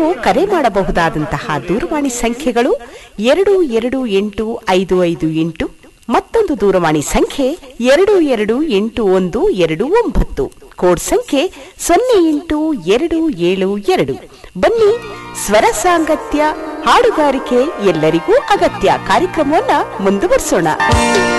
ನೀವು ಕರೆ ಮಾಡಬಹುದಾದಂತಹ ದೂರವಾಣಿ ಸಂಖ್ಯೆಗಳು 228558, ಮತ್ತೊಂದು ದೂರವಾಣಿ ಸಂಖ್ಯೆ 228129, ಕೋಡ್ ಸಂಖ್ಯೆ 08272. ಬನ್ನಿ, ಸ್ವರ ಸಾಂಗತ್ಯ ಹಾಡುಗಾರಿಕೆ ಎಲ್ಲರಿಗೂ ಅಗತ್ಯ ಕಾರ್ಯಕ್ರಮವನ್ನ ಮುಂದುವರಿಸೋಣ.